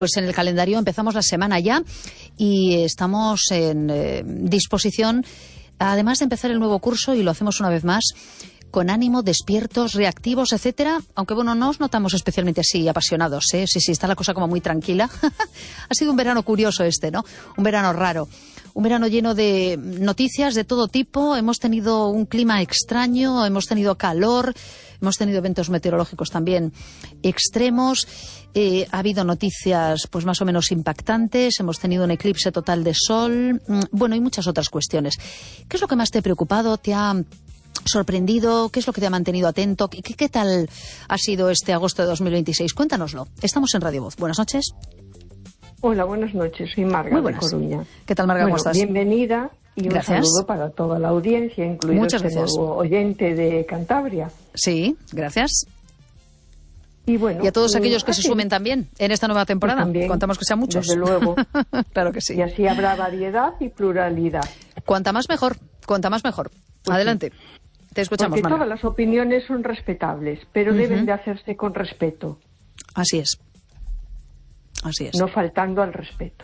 Pues en el calendario empezamos la semana ya y estamos en disposición, además de empezar el nuevo curso, y lo hacemos una vez más, con ánimo, despiertos, reactivos, etcétera. Aunque bueno, no os notamos especialmente así apasionados, ¿eh? Sí, está la cosa como muy tranquila. Ha sido un verano curioso este, ¿no? Un verano raro. Un verano lleno de noticias de todo tipo. Hemos tenido un clima extraño, hemos tenido calor, hemos tenido eventos meteorológicos también extremos. Ha habido noticias pues más o menos impactantes. Hemos tenido un eclipse total de sol. Bueno, y muchas otras cuestiones. ¿Qué es lo que más te ha preocupado? ¿Te ha sorprendido? ¿Qué es lo que te ha mantenido atento? ¿Qué tal ha sido este agosto de 2026? Cuéntanoslo. Estamos en Radio Voz. Buenas noches. Hola, buenas noches. Soy Marga de Coruña. ¿Qué tal, Marga? ¿Cómo estás? Bienvenida y Gracias. Un saludo para toda la audiencia, incluido Muchas este gracias. nuevo oyente de Cantabria. Sí, gracias. Y bueno, Y a todos aquellos que se sumen también en esta nueva temporada. Pues también, Contamos que sean muchos. desde luego. Claro que sí. Y así habrá variedad y pluralidad. Cuanta más mejor, cuanta más mejor. Pues adelante. Sí. Te escuchamos, Porque Marga. todas las opiniones son respetables, pero deben de hacerse con respeto. Así es. Así es. No faltando al respeto.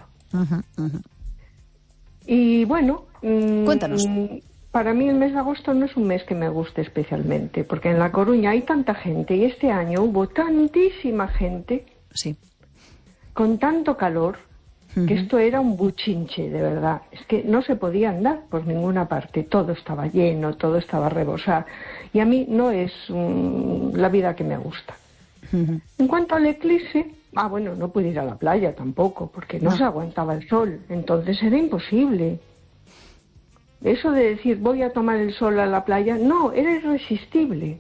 Y bueno, Cuéntanos. Para mí el mes de agosto no es un mes que me guste especialmente, porque en La Coruña hay tanta gente y este año hubo tantísima gente, Sí. con tanto calor, que esto era un buchinche, de verdad. Es que no se podía andar por ninguna parte, todo estaba lleno, todo estaba rebosado. Y a mí no es la vida que me gusta. En cuanto al eclipse, bueno, no pude ir a la playa tampoco, porque no se aguantaba el sol, entonces era imposible. Eso de decir, voy a tomar el sol a la playa, no, era irresistible.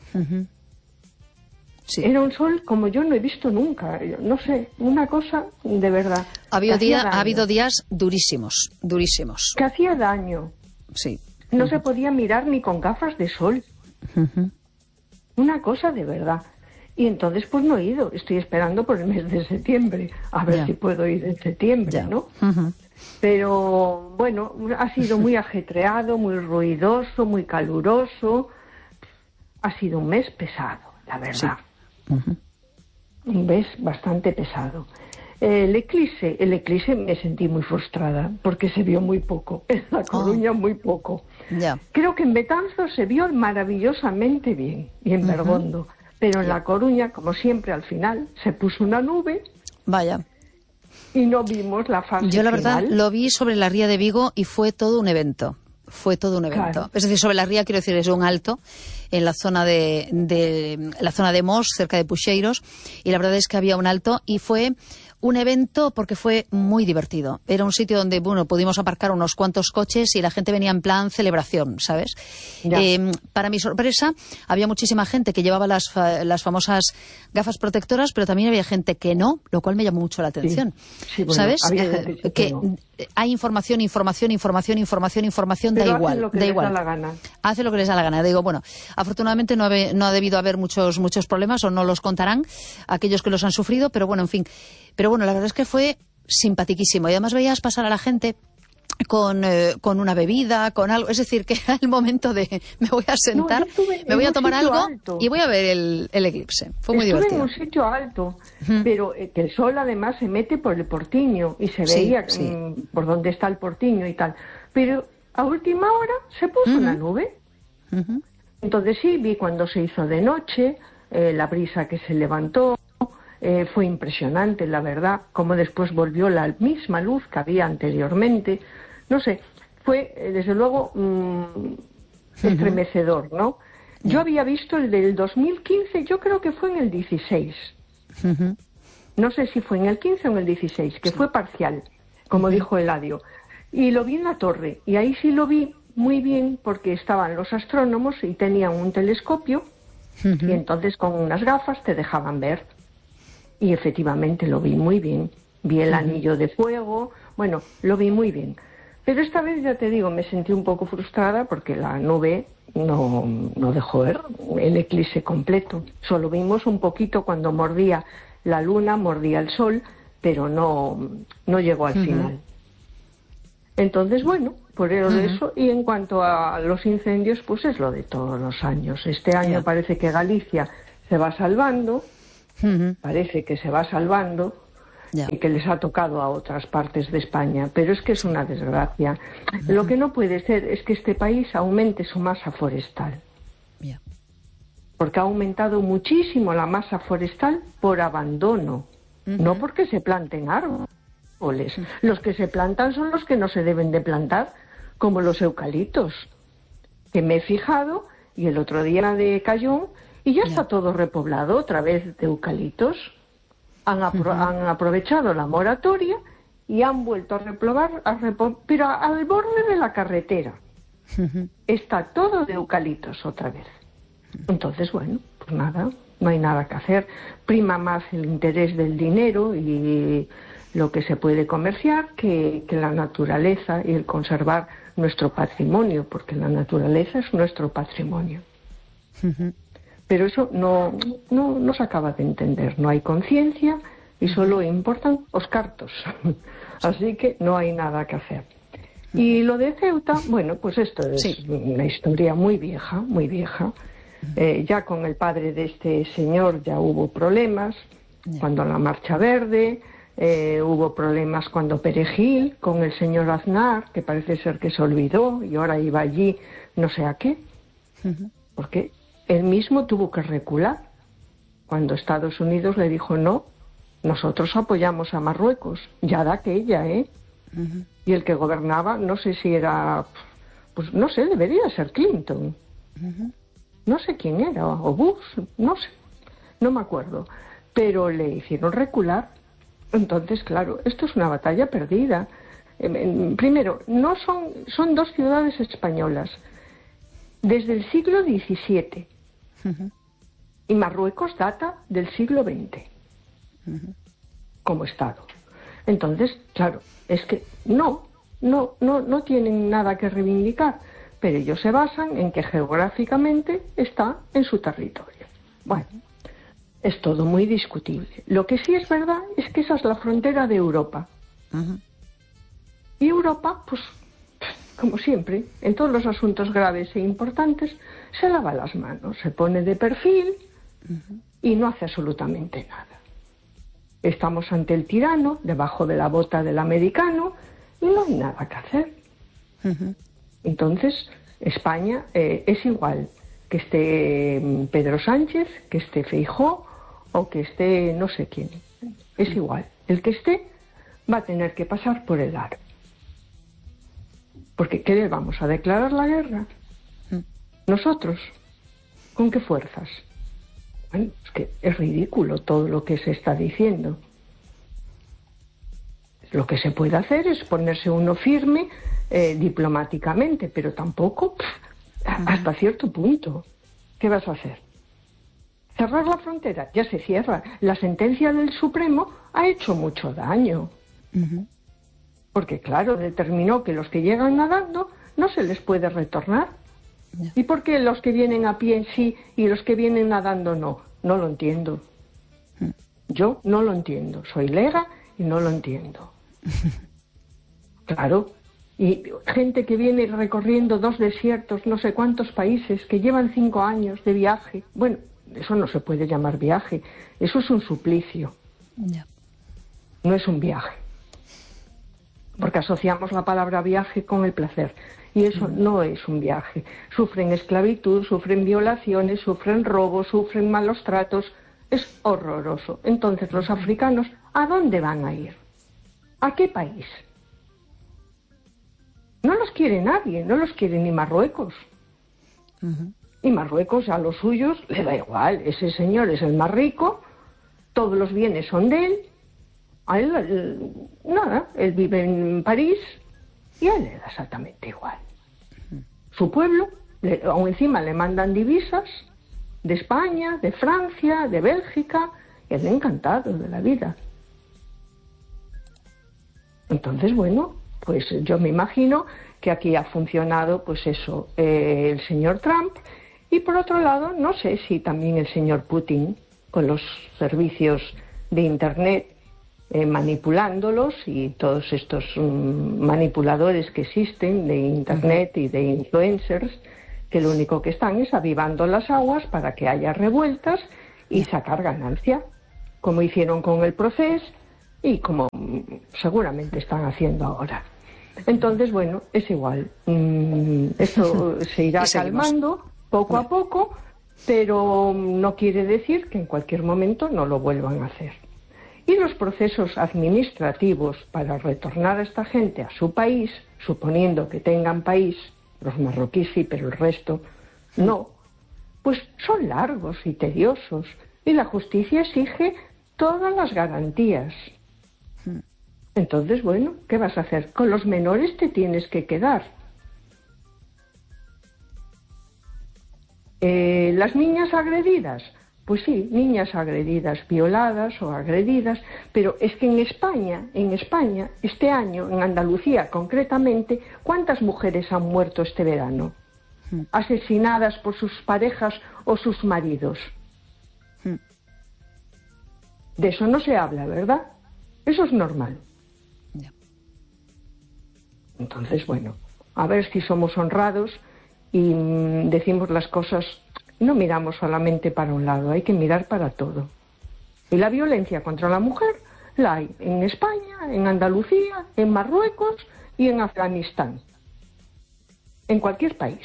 Sí. Era un sol como yo no he visto nunca, no sé, una cosa de verdad. Ha habido días durísimos, durísimos. Que hacía daño. Sí. No se podía mirar ni con gafas de sol. Una cosa de verdad. Y entonces pues no he ido, estoy esperando por el mes de septiembre, a ver si puedo ir en septiembre, ¿no? Pero bueno, ha sido muy ajetreado, muy ruidoso, muy caluroso. Ha sido un mes pesado, la verdad. Un mes bastante pesado. El eclipse me sentí muy frustrada porque se vio muy poco. En La Coruña muy poco. Creo que en Betanzos se vio maravillosamente bien y en Bergondo. Pero en La Coruña, como siempre, al final se puso una nube. Vaya. Y no vimos la fase Yo la verdad final. lo vi sobre la ría de Vigo y fue todo un evento. Fue todo un evento. Claro. Es decir, sobre la ría, quiero decir, es un alto en la zona de la zona de Mos, cerca de Puxeiros, y la verdad es que había un alto y fue un evento porque fue muy divertido. Era un sitio donde, bueno, pudimos aparcar unos cuantos coches y la gente venía en plan celebración, ¿sabes? Para mi sorpresa, había muchísima gente que llevaba las famosas gafas protectoras, pero también había gente que no, lo cual me llamó mucho la atención. Sí, bueno, ¿sabes? había gente que no. Hay información, pero da igual. Lo que da les igual. da la gana. Hace lo que les da la gana. Digo, bueno, afortunadamente no ha debido haber muchos problemas, o no los contarán aquellos que los han sufrido, pero bueno, en fin. Pero bueno, la verdad es que fue simpaticísimo. Y además veías pasar a la gente con una bebida, con algo. Es decir, que era el momento de me voy a sentar, me voy a tomar algo alto y voy a ver el eclipse. Fue muy divertido. Estuve en un sitio alto, pero que el sol además se mete por el Portiño y se veía por dónde está el Portiño y tal. Pero a última hora se puso una nube. Entonces sí, vi cuando se hizo de noche, la brisa que se levantó. Fue impresionante, la verdad, como después volvió la misma luz que había anteriormente. No sé, fue desde luego estremecedor, ¿no? Yo había visto el del 2015, yo creo que fue en el 16. No sé si fue en el 15 o en el 16, que fue parcial, como dijo Eladio. Y lo vi en la torre, y ahí sí lo vi muy bien porque estaban los astrónomos y tenían un telescopio, y entonces con unas gafas te dejaban ver. Y efectivamente lo vi muy bien. Vi el anillo de fuego, bueno, lo vi muy bien. Pero esta vez, ya te digo, me sentí un poco frustrada porque la nube no dejó ver el eclipse completo. Solo vimos un poquito cuando mordía la luna, mordía el sol, pero no llegó al final. Entonces, bueno, por eso. Y en cuanto a los incendios, pues es lo de todos los años. Este año parece que Galicia se va salvando. Parece que se va salvando, y que les ha tocado a otras partes de España, pero es que es una desgracia. Lo que no puede ser es que este país aumente su masa forestal, porque ha aumentado muchísimo la masa forestal por abandono, no porque se planten árboles. Los que se plantan son los que no se deben de plantar, como los eucaliptos, que me he fijado, y el otro día de Cayón, y ya está todo repoblado otra vez de eucaliptos. Han aprovechado la moratoria y han vuelto a repoblar, pero al borde de la carretera. Está todo de eucaliptos otra vez. Entonces, bueno, pues nada, no hay nada que hacer. Prima más el interés del dinero y lo que se puede comerciar que la naturaleza y el conservar nuestro patrimonio, porque la naturaleza es nuestro patrimonio. Pero eso no se acaba de entender. No hay conciencia y solo importan los cartos. Así que no hay nada que hacer. Y lo de Ceuta, bueno, pues esto es una historia muy vieja, muy vieja. Ya con el padre de este señor ya hubo problemas, cuando la Marcha Verde, hubo problemas cuando Perejil, con el señor Aznar, que parece ser que se olvidó y ahora iba allí no sé a qué, porque él mismo tuvo que recular cuando Estados Unidos le dijo no, nosotros apoyamos a Marruecos, ya de aquella, y el que gobernaba, no sé si era, pues no sé, debería ser Clinton, no sé quién era, o Bush, no sé, no me acuerdo, pero le hicieron recular. Entonces, claro, esto es una batalla perdida. Primero, no son dos ciudades españolas desde el siglo XVII y Marruecos data del siglo XX como Estado. Entonces, claro, es que no tienen nada que reivindicar, pero ellos se basan en que geográficamente está en su territorio. Bueno, es todo muy discutible. Lo que sí es verdad es que esa es la frontera de Europa. Y Europa, pues, como siempre, en todos los asuntos graves e importantes, se lava las manos, se pone de perfil y no hace absolutamente nada. Estamos ante el tirano, debajo de la bota del americano, y no hay nada que hacer. Entonces, España es igual que esté Pedro Sánchez, que esté Feijóo o que esté no sé quién. Es igual. El que esté va a tener que pasar por el aro. Porque ¿qué le vamos a declarar la guerra? Nosotros. ¿Con qué fuerzas? Bueno, es que es ridículo todo lo que se está diciendo. Lo que se puede hacer es ponerse uno firme diplomáticamente, pero tampoco hasta cierto punto. ¿Qué vas a hacer? ¿Cerrar la frontera? Ya se cierra. La sentencia del Supremo ha hecho mucho daño. Porque, claro, determinó que los que llegan nadando no se les puede retornar. ¿Y por qué los que vienen a pie sí y los que vienen nadando no? No lo entiendo. Yo no lo entiendo. Soy lega y no lo entiendo. Claro. Y gente que viene recorriendo 2 desiertos, no sé cuántos países, que llevan 5 años de viaje. Bueno, eso no se puede llamar viaje. Eso es un suplicio. No es un viaje. Porque asociamos la palabra viaje con el placer. Y eso no es un viaje. Sufren esclavitud, sufren violaciones, sufren robos, sufren malos tratos. Es horroroso. Entonces, los africanos, ¿a dónde van a ir? ¿A qué país? No los quiere nadie, no los quiere ni Marruecos. Y Marruecos a los suyos le da igual. Ese señor es el más rico, todos los bienes son de él. A él, nada, él vive en París y a él le da exactamente igual. Su pueblo, aún encima le mandan divisas de España, de Francia, de Bélgica, y él encantado de la vida. Entonces, bueno, pues yo me imagino que aquí ha funcionado, pues eso, el señor Trump, y por otro lado, no sé si también el señor Putin, con los servicios de Internet, manipulándolos, y todos estos manipuladores que existen de Internet y de influencers, que lo único que están es avivando las aguas para que haya revueltas y sacar ganancia, como hicieron con el proceso, y como seguramente están haciendo ahora. Entonces, bueno, es igual. Esto se irá calmando poco a poco, pero no quiere decir que en cualquier momento no lo vuelvan a hacer. Y los procesos administrativos para retornar a esta gente a su país, suponiendo que tengan país, los marroquíes sí, pero el resto no, pues son largos y tediosos, y la justicia exige todas las garantías. Entonces, bueno, ¿qué vas a hacer? Con los menores te tienes que quedar. ¿Las niñas agredidas? Pues sí, niñas agredidas, violadas o agredidas, pero es que en España, este año, en Andalucía concretamente, ¿cuántas mujeres han muerto este verano? Asesinadas por sus parejas o sus maridos. De eso no se habla, ¿verdad? Eso es normal. Entonces, bueno, a ver si somos honrados y decimos las cosas, no miramos solamente para un lado, hay que mirar para todo. Y la violencia contra la mujer la hay en España, en Andalucía, en Marruecos y en Afganistán. En cualquier país.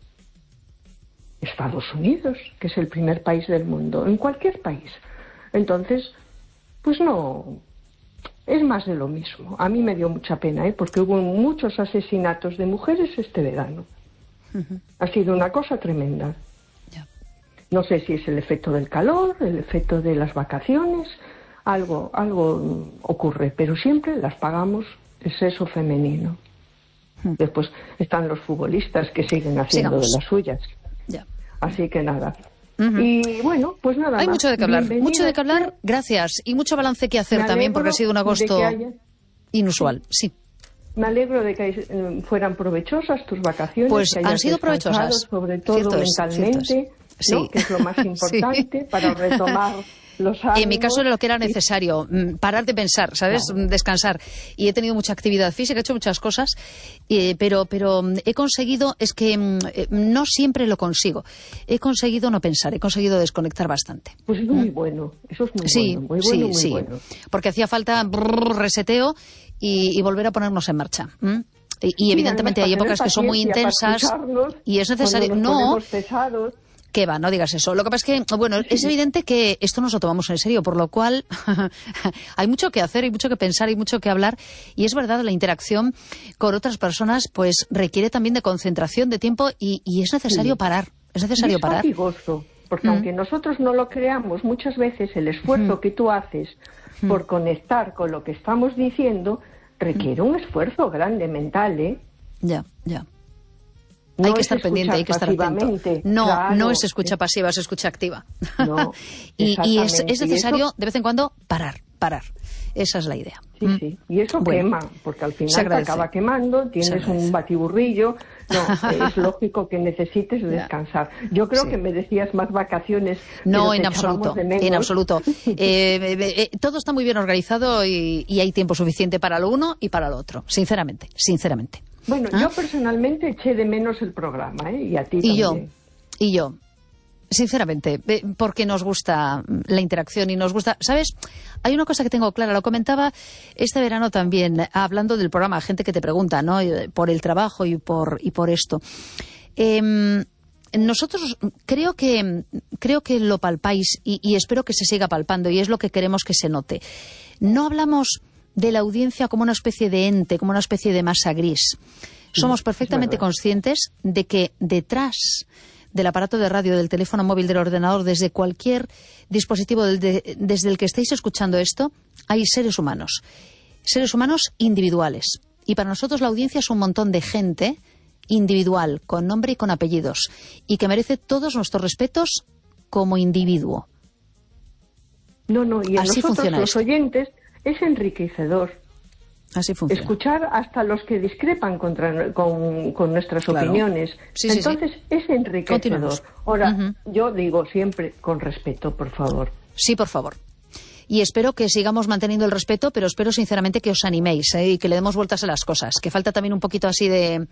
Estados Unidos, que es el primer país del mundo, en cualquier país. Entonces, pues no, es más de lo mismo. A mí me dio mucha pena, porque hubo muchos asesinatos de mujeres este verano. Ha sido una cosa tremenda. No sé si es el efecto del calor, el efecto de las vacaciones, algo ocurre, pero siempre las pagamos el sexo femenino. Después están los futbolistas que siguen haciendo de las suyas. Así que nada. Y bueno, pues nada. Hay más. Mucho de qué hablar, gracias. Y mucho balance que hacer también, porque ha sido un agosto inusual. Sí. Me alegro de que fueran provechosas tus vacaciones. Pues que han sido provechosas. Sobre todo mentalmente, ¿no? Que es lo más importante para retomar los ánimos. En mi caso era lo que era necesario, parar de pensar, ¿sabes? Claro. Descansar. Y he tenido mucha actividad física, he hecho muchas cosas, pero he conseguido, es que no siempre lo consigo. He conseguido no pensar, he conseguido desconectar bastante. Pues es muy bueno, eso es muy bueno, muy bueno. Porque hacía falta reseteo y volver a ponernos en marcha. Y evidentemente hay épocas que son muy intensas y es necesario. No. ¿Qué va? No digas eso. Lo que pasa es que, bueno, es evidente que esto nos lo tomamos en serio, por lo cual hay mucho que hacer, hay mucho que pensar, hay mucho que hablar. Y es verdad, la interacción con otras personas pues requiere también de concentración, de tiempo y es necesario parar. Es necesario parar. Es fatigoso, porque aunque nosotros no lo creamos, muchas veces el esfuerzo que tú haces por conectar con lo que estamos diciendo requiere un esfuerzo grande mental, ¿eh? Ya. No hay que estar pendiente, hay que estar atento. No, claro, no es escucha pasiva, es escucha activa. No, y es necesario, de vez en cuando, parar. Esa es la idea. Sí. Y eso quema, porque al final te acaba quemando, tienes un batiburrillo. No, es lógico que necesites descansar. Yo creo que merecías más vacaciones. No, en absoluto. Todo está muy bien organizado y hay tiempo suficiente para lo uno y para lo otro, sinceramente. Bueno, yo personalmente eché de menos el programa, y a ti también. Y yo, sinceramente, porque nos gusta la interacción y nos gusta... ¿Sabes? Hay una cosa que tengo clara, lo comentaba este verano también, hablando del programa, gente que te pregunta, ¿no? Por el trabajo y por esto. Nosotros creo que lo palpáis y espero que se siga palpando y es lo que queremos que se note. No hablamos de la audiencia como una especie de ente, como una especie de masa gris. Somos perfectamente conscientes de que detrás del aparato de radio, del teléfono móvil, del ordenador, desde cualquier dispositivo desde el que estéis escuchando esto, hay seres humanos individuales. Y para nosotros la audiencia es un montón de gente individual, con nombre y con apellidos, y que merece todos nuestros respetos como individuo. No, y a así nosotros los esto. Oyentes es enriquecedor. Así funciona. Escuchar hasta los que discrepan con nuestras opiniones. Entonces es enriquecedor. Ahora, yo digo siempre con respeto, por favor. Sí, por favor. Y espero que sigamos manteniendo el respeto, pero espero sinceramente que os animéis y que le demos vueltas a las cosas. Que falta también un poquito así de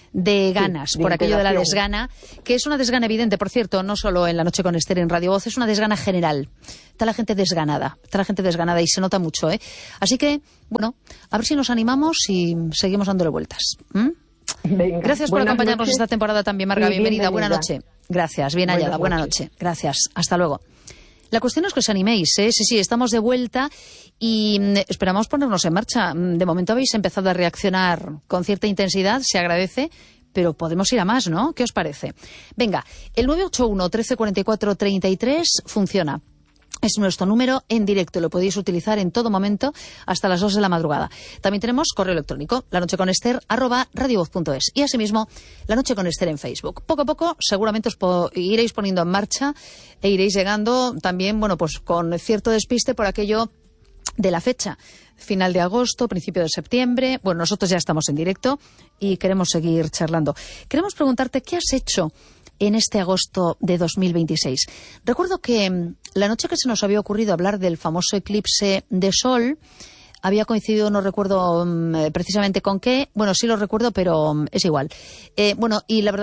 de ganas, por aquello de la desgana, que es una desgana evidente, por cierto, no solo en La Noche con Esther en Radio Voz, es una desgana general. Está la gente desganada y se nota mucho, ¿eh? Así que, bueno, a ver si nos animamos y seguimos dándole vueltas. Venga, gracias por acompañarnos esta temporada también, Marga. Bienvenida, buena noche. Gracias, bien hallada, buena noche. Gracias, hasta luego. La cuestión es que os animéis, ¿eh? Sí, estamos de vuelta y esperamos ponernos en marcha. De momento habéis empezado a reaccionar con cierta intensidad, se agradece, pero podemos ir a más, ¿no? ¿Qué os parece? Venga, el 981 1344 33 funciona. Es nuestro número en directo, lo podéis utilizar en todo momento hasta las 2 de la madrugada. También tenemos correo electrónico, lanocheconester@radiovoz.es, y asimismo La Noche con Esther en Facebook. Poco a poco seguramente os iréis poniendo en marcha e iréis llegando también, bueno, pues con cierto despiste por aquello de la fecha. Final de agosto, principio de septiembre. Bueno, nosotros ya estamos en directo y queremos seguir charlando. Queremos preguntarte qué has hecho en este agosto de 2026. Recuerdo que la noche que se nos había ocurrido hablar del famoso eclipse de sol había coincidido, no recuerdo precisamente con qué, bueno, sí lo recuerdo, pero es igual. Bueno, y la verdad